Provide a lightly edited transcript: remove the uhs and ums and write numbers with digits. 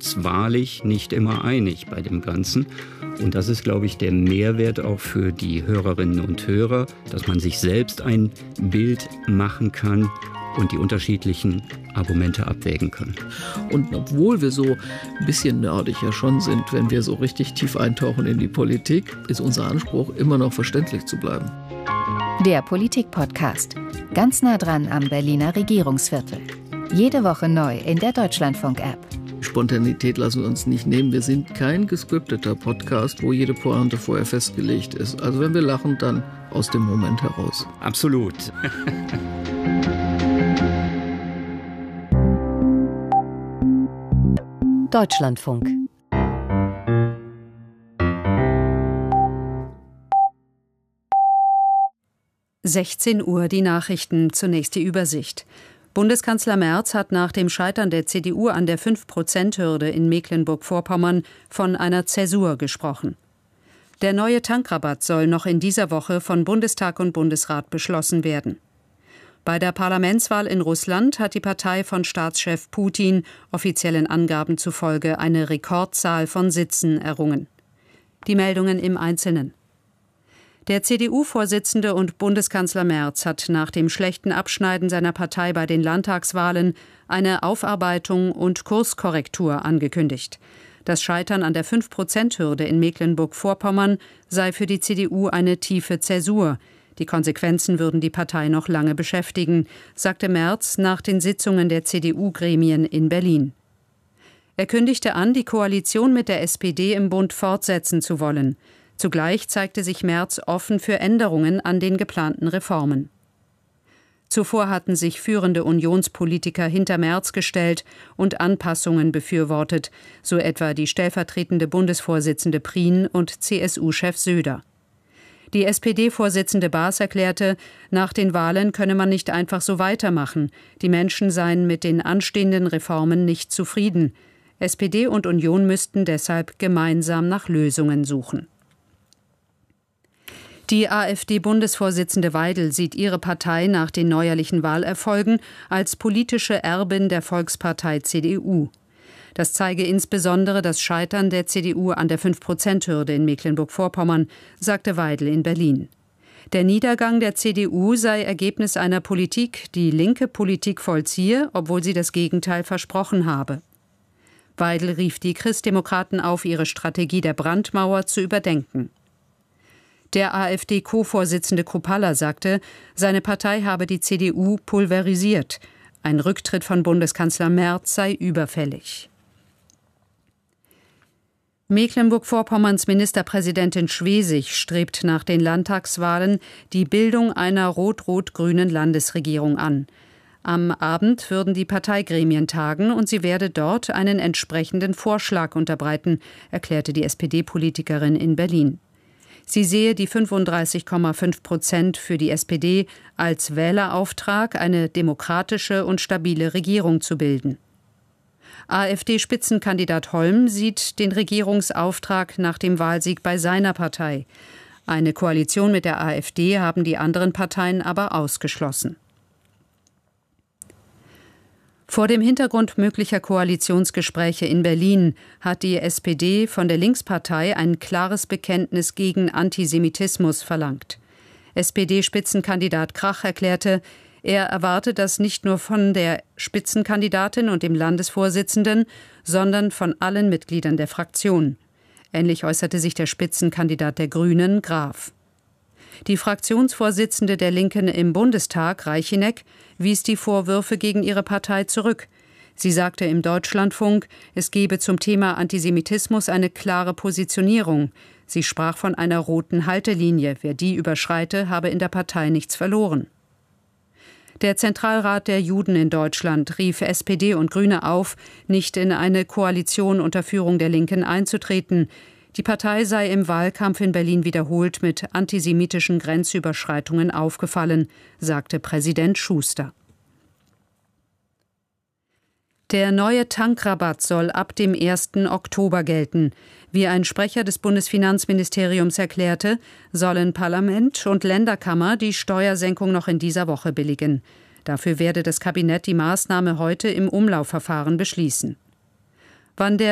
uns wahrlich nicht immer einig bei dem Ganzen. Und das ist, glaube ich, der Mehrwert auch für die Hörerinnen und Hörer, dass man sich selbst ein Bild machen kann und die unterschiedlichen Argumente abwägen kann. Und obwohl wir so ein bisschen nerdig ja schon sind, wenn wir so richtig tief eintauchen in die Politik, ist unser Anspruch, immer noch verständlich zu bleiben. Der Politik-Podcast. Ganz nah dran am Berliner Regierungsviertel. Jede Woche neu in der Deutschlandfunk-App. Spontanität lassen wir uns nicht nehmen. Wir sind kein gescripteter Podcast, wo jede Pointe vorher festgelegt ist. Also wenn wir lachen, dann aus dem Moment heraus. Absolut. Deutschlandfunk. Uhr die Nachrichten, zunächst die Übersicht. Bundeskanzler Merz hat nach dem Scheitern der CDU an der 5%-Hürde in Mecklenburg-Vorpommern von einer Zäsur gesprochen. Der neue Tankrabatt soll noch in dieser Woche von Bundestag und Bundesrat beschlossen werden. Bei der Parlamentswahl in Russland hat die Partei von Staatschef Putin offiziellen Angaben zufolge eine Rekordzahl von Sitzen errungen. Die Meldungen im Einzelnen. Der CDU-Vorsitzende und Bundeskanzler Merz hat nach dem schlechten Abschneiden seiner Partei bei den Landtagswahlen eine Aufarbeitung und Kurskorrektur angekündigt. Das Scheitern an der 5%-Hürde in Mecklenburg-Vorpommern sei für die CDU eine tiefe Zäsur. Die Konsequenzen würden die Partei noch lange beschäftigen, sagte Merz nach den Sitzungen der CDU-Gremien in Berlin. Er kündigte an, die Koalition mit der SPD im Bund fortsetzen zu wollen. Zugleich zeigte sich Merz offen für Änderungen an den geplanten Reformen. Zuvor hatten sich führende Unionspolitiker hinter Merz gestellt und Anpassungen befürwortet, so etwa die stellvertretende Bundesvorsitzende Prien und CSU-Chef Söder. Die SPD-Vorsitzende Baas erklärte, nach den Wahlen könne man nicht einfach so weitermachen. Die Menschen seien mit den anstehenden Reformen nicht zufrieden. SPD und Union müssten deshalb gemeinsam nach Lösungen suchen. Die AfD-Bundesvorsitzende Weidel sieht ihre Partei nach den neuerlichen Wahlerfolgen als politische Erbin der Volkspartei CDU. Das zeige insbesondere das Scheitern der CDU an der 5%-Hürde in Mecklenburg-Vorpommern, sagte Weidel in Berlin. Der Niedergang der CDU sei Ergebnis einer Politik, die linke Politik vollziehe, obwohl sie das Gegenteil versprochen habe. Weidel rief die Christdemokraten auf, ihre Strategie der Brandmauer zu überdenken. Der AfD-Co-Vorsitzende Kruppalla sagte, seine Partei habe die CDU pulverisiert. Ein Rücktritt von Bundeskanzler Merz sei überfällig. Mecklenburg-Vorpommerns Ministerpräsidentin Schwesig strebt nach den Landtagswahlen die Bildung einer rot-rot-grünen Landesregierung an. Am Abend würden die Parteigremien tagen und sie werde dort einen entsprechenden Vorschlag unterbreiten, erklärte die SPD-Politikerin in Berlin. Sie sehe die 35,5% für die SPD als Wählerauftrag, eine demokratische und stabile Regierung zu bilden. AfD-Spitzenkandidat Holm sieht den Regierungsauftrag nach dem Wahlsieg bei seiner Partei. Eine Koalition mit der AfD haben die anderen Parteien aber ausgeschlossen. Vor dem Hintergrund möglicher Koalitionsgespräche in Berlin hat die SPD von der Linkspartei ein klares Bekenntnis gegen Antisemitismus verlangt. SPD-Spitzenkandidat Krach erklärte, er erwarte das nicht nur von der Spitzenkandidatin und dem Landesvorsitzenden, sondern von allen Mitgliedern der Fraktion. Ähnlich äußerte sich der Spitzenkandidat der Grünen, Graf. Die Fraktionsvorsitzende der Linken im Bundestag, Reicheneck, wies die Vorwürfe gegen ihre Partei zurück. Sie sagte im Deutschlandfunk, es gebe zum Thema Antisemitismus eine klare Positionierung. Sie sprach von einer roten Haltelinie. Wer die überschreite, habe in der Partei nichts verloren. Der Zentralrat der Juden in Deutschland rief SPD und Grüne auf, nicht in eine Koalition unter Führung der Linken einzutreten. Die Partei sei im Wahlkampf in Berlin wiederholt mit antisemitischen Grenzüberschreitungen aufgefallen, sagte Präsident Schuster. Der neue Tankrabatt soll ab dem 1. Oktober gelten. Wie ein Sprecher des Bundesfinanzministeriums erklärte, sollen Parlament und Länderkammer die Steuersenkung noch in dieser Woche billigen. Dafür werde das Kabinett die Maßnahme heute im Umlaufverfahren beschließen. Wann der